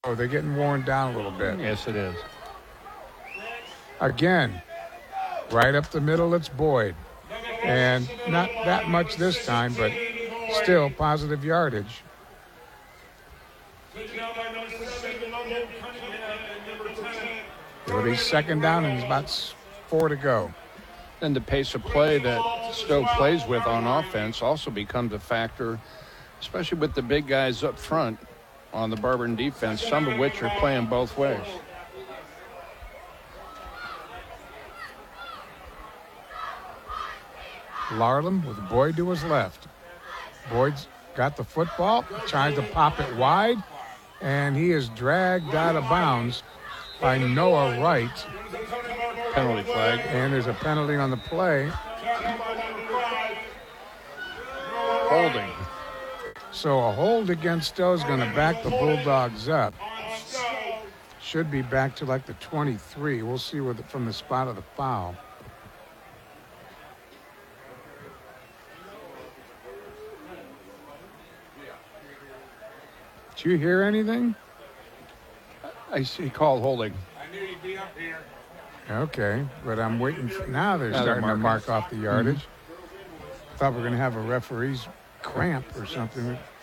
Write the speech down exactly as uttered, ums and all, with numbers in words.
Oh, they're getting worn down a little bit. Yes, it is. Again, right up the middle, it's Boyd. And not that much this time, but still positive yardage. It'll be second down, and it's about four to go. And the pace of play that Stowe plays with on offense also becomes a factor, especially with the big guys up front on the Barberton defense, some of which are playing both ways. Larlam with Boyd to his left. Boyd's got the football, tries to pop it wide, and he is dragged out of bounds by Noah Wright. Penalty flag. And there's a penalty on the play. Holding. So a hold against Stowe is going to back the Bulldogs up. Should be back to like the twenty-three. We'll see where the, from the spot of the foul. Did you hear anything? I see called holding. I knew he'd be up here. Okay, but I'm waiting. For, now they're Now they're starting to marking. mark off the yardage. Mm-hmm. Thought we were going to have a referee's cramp or something.